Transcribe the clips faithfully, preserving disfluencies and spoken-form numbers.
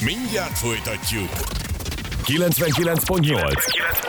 Mindjárt folytatjuk. kilencvenkilenc pont nyolc.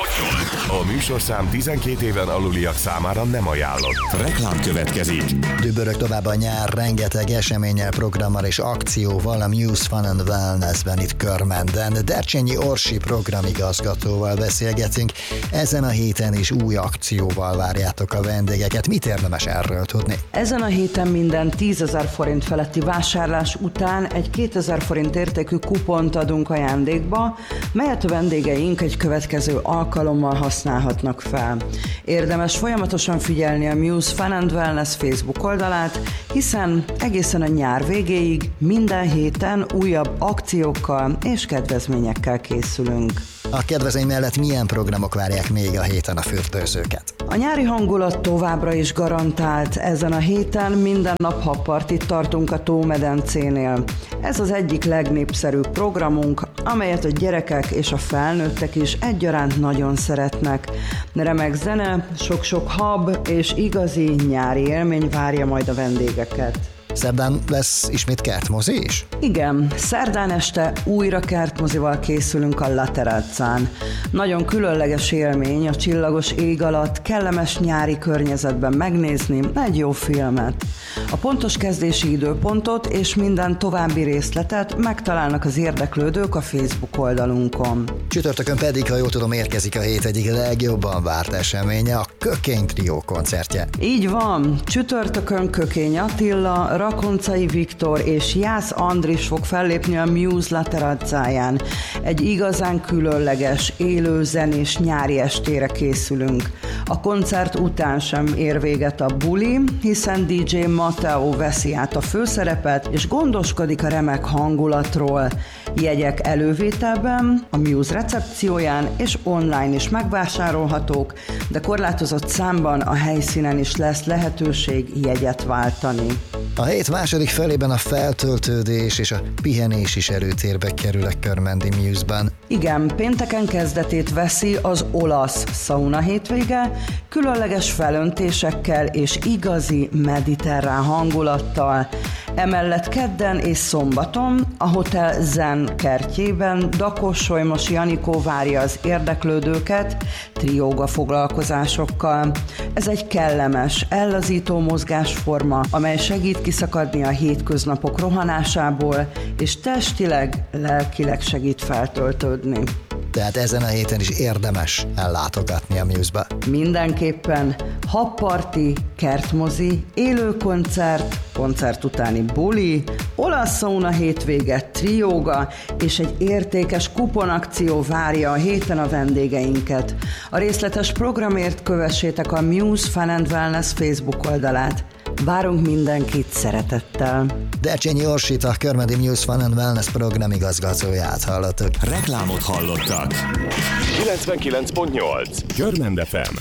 A műsorszám tizenkét éven aluliak számára nem ajánlott. Reklám következik. Dübörög tovább a nyár, rengeteg eseménnyel, programmal és akcióval a Muse Fun and Wellnessben itt Körmenden. Dercsényi Orsi programigazgatóval beszélgetünk. Ezen a héten is új akcióval várjátok a vendégeket. Mit érdemes erről tudni? Ezen a héten minden tízezer forint feletti vásárlás után egy kétezer forint értékű kupont adunk ajándékba, melyet a vendégeink egy következő alkalommal használhatnak fel. Érdemes folyamatosan figyelni a Muse Fun and Wellness Facebook oldalát, hiszen egészen a nyár végéig minden héten újabb akciókkal és kedvezményekkel készülünk. A kedvezmény mellett milyen programok várják még a héten a fürdőzőket? A nyári hangulat továbbra is garantált. Ezen a héten minden nap habpartit tartunk a Tómedencénél. Ez az egyik legnépszerűbb programunk, amelyet a gyerekek és a felnőttek is egyaránt nagyon szeretnek. Remek zene, sok-sok hab és igazi nyári élmény várja majd a vendégeket. Szerdán lesz ismét kertmozi is? Igen, szerdán este újra kertmozival készülünk a Lateralzán. Nagyon különleges élmény a csillagos ég alatt kellemes nyári környezetben megnézni egy jó filmet. A pontos kezdési időpontot és minden további részletet megtalálnak az érdeklődők a Facebook oldalunkon. Csütörtökön pedig, ha jól tudom, érkezik a hét egyik legjobban várt eseménye, a Kökény Trió koncertje. Így van, csütörtökön Kökény Attila, Rakoncai Viktor és Jász Andris fog fellépni a Muse Lateralzáján. Egy igazán különleges, élő zenés nyári estére készülünk. A koncert után sem ér véget a buli, hiszen dé dzsé Mateo veszi át a főszerepet, és gondoskodik a remek hangulatról. Jegyek elővételben, a Muse recepcióján és online is megvásárolhatók, de korlátozott számban a helyszínen is lesz lehetőség jegyet váltani. A hét második felében a feltöltődés és a pihenés is előtérbe kerül a körmendi Muse-ban. Igen, pénteken kezdetét veszi az olasz szauna hétvége, különleges felöntésekkel és igazi mediterrán hangulattal. Emellett kedden és szombaton a Hotel Zen kertjében Dakos Solymos Janikó várja az érdeklődőket trióga foglalkozásokkal. Ez egy kellemes, ellazító mozgásforma, amely segít kiszakadni a hétköznapok rohanásából, és testileg, lelkileg segít feltöltődni. Tehát ezen a héten is érdemes ellátogatni a Muse-ba. Mindenképpen habparti, kertmozi, élő koncert, koncert utáni buli, olasz szauna hétvége, trióga és egy értékes kuponakció várja a héten a vendégeinket. A részletes programért kövessétek a Muse Fun and Wellness Facebook oldalát. Várunk mindenkit szeretettel. Dercsényi Orsit, a Körmendi Muse Fun and Wellness programigazgatóját hallottuk. Reklámot hallottak. kilencvenkilenc pont nyolc. Körmend ef em.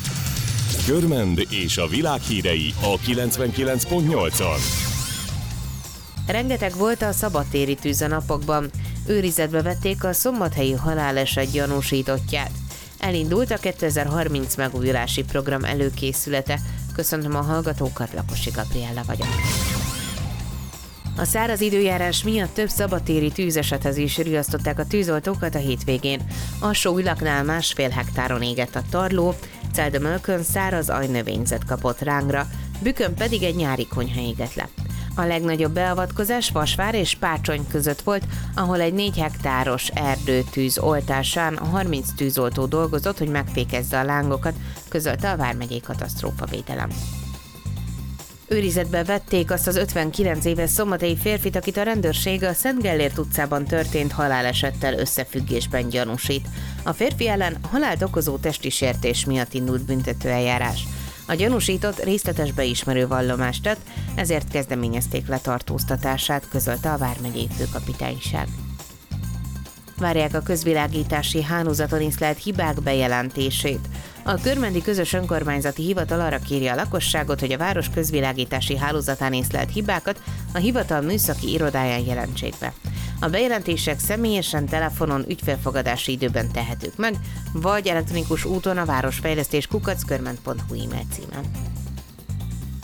Körmend és a világ hírei a kilencvenkilenc pont nyolcon. Rengeteg volt a szabadtéri tűz a napokban. Őrizetbe vették a szombathelyi haláleset gyanúsítottját. Elindult a kétezer-harminc megújulási program előkészülete. Köszöntöm a hallgatókat, Lakosi Gabriella vagyok. A száraz időjárás miatt több szabadtéri tűzesethez is riasztották a tűzoltókat a hétvégén. Alsó-Ülaknál másfél hektáron égett a tarló, Celdömölkön száraz ajnövényzet kapott rángra, Bükön pedig egy nyári konyha égett le. A legnagyobb beavatkozás Vasvár és Pácsony között volt, ahol egy négy hektáros erdőtűz oltásán a harminc tűzoltó dolgozott, hogy megfékezze a lángokat, közölte a Vármegyei Katasztrófavédelem. Őrizetbe vették azt az ötvenkilenc éves szombathelyi férfit, akit a rendőrség a Szent Gellért utcában történt halálesettel összefüggésben gyanúsít. A férfi ellen halált okozó testi sértés miatt indult büntetőeljárás. A gyanúsított részletes beismerő vallomást tett, ezért kezdeményezték letartóztatását, közölte a Vármegyei Főkapitányság. Várják a közvilágítási hálózaton észlelt hibák bejelentését. A Körmendi Közös Önkormányzati Hivatal arra kéri a lakosságot, hogy a város közvilágítási hálózatán észlelt hibákat a hivatal műszaki irodáján jelentsék be. A bejelentések személyesen, telefonon, ügyfélfogadási időben tehetők meg, vagy elektronikus úton a városfejlesztés kukac körmend pont hu e-mail címen.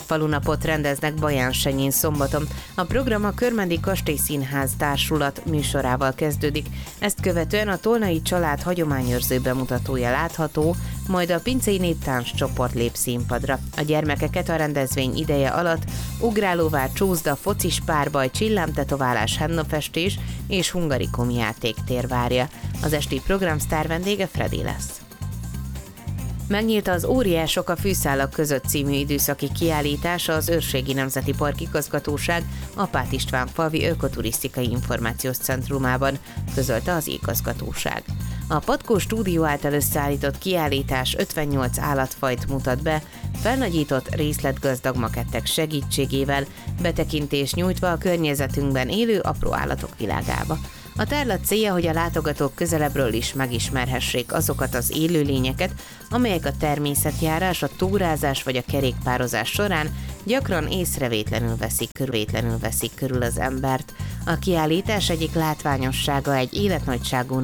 Falunapot rendeznek Bajánsenyén szombaton. A program a Körmendi Kastély Színház Társulat műsorával kezdődik, ezt követően a Tolnai Család hagyományőrző bemutatója látható, majd a pincei néptánc csoport lép színpadra. A gyermekeket a rendezvény ideje alatt ugrálóvár, csúszda, focis párbaj, csillámtetoválás, hennafestés és hungarikum játéktér várja. Az esti program sztár vendége Freddy lesz. Megnyílt az Óriások a fűszálak között című időszaki kiállítása az Őrségi Nemzeti Park Igazgatóság Apát István falvi ökoturisztikai információs centrumában, közölte az igazgatóság. A Patkó Stúdió által összeállított kiállítás ötvennyolc állatfajt mutat be, felnagyított részletgazdag makettek segítségével, betekintést nyújtva a környezetünkben élő apró állatok világába. A tárlat célja, hogy a látogatók közelebbről is megismerhessék azokat az élőlényeket, amelyek a természetjárás, a túrázás vagy a kerékpározás során gyakran észrevétlenül veszik, körvétlenül veszik körül az embert. A kiállítás egyik látványossága egy életnagyságú